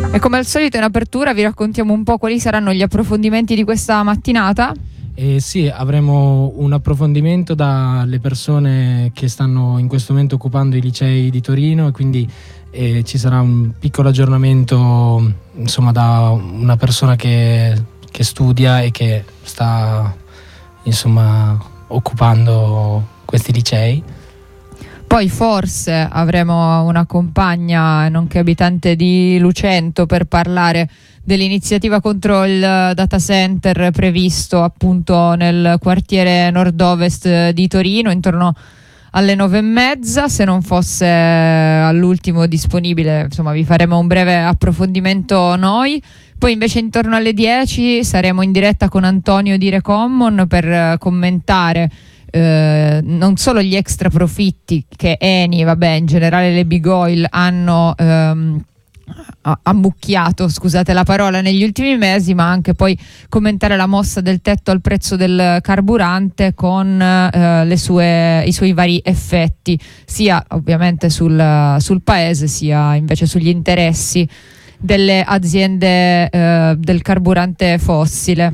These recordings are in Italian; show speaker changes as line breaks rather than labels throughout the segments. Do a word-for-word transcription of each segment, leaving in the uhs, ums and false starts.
E come al solito in apertura vi raccontiamo un po' quali saranno gli approfondimenti di questa mattinata.
Eh sì, avremo un approfondimento dalle persone che stanno in questo momento occupando i licei di Torino e quindi eh, ci sarà un piccolo aggiornamento, insomma, da una persona che, che studia e che sta, insomma, occupando questi licei.
Poi forse avremo una compagna, nonché abitante di Lucento, per parlare dell'iniziativa contro il data center previsto appunto nel quartiere nord-ovest di Torino intorno alle nove e mezza. Se non fosse all'ultimo disponibile, insomma, vi faremo un breve approfondimento noi. Poi invece intorno alle dieci saremo in diretta con Antonio di Recommon per commentare Eh, non solo gli extra profitti che Eni, vabbè, in generale le big oil hanno ehm, ammucchiato, scusate la parola, negli ultimi mesi, ma anche poi commentare la mossa del tetto al prezzo del carburante con eh, le sue, i suoi vari effetti, sia ovviamente sul, sul paese, sia invece sugli interessi delle aziende eh, del carburante fossile.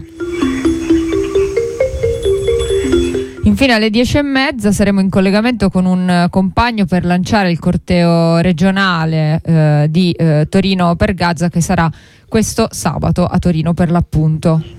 Infine alle dieci e mezza saremo in collegamento con un compagno per lanciare il corteo regionale eh, di eh, Torino per Gaza, che sarà questo sabato a Torino per l'appunto.